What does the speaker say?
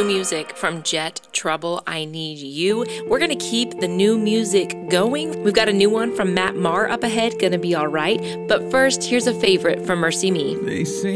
music from Jet Trouble, I Need You. We're going to keep the new music going. We've got a new one from Matt Maher up ahead, Gonna Be Alright. But first, here's a favorite from Mercy Me. They say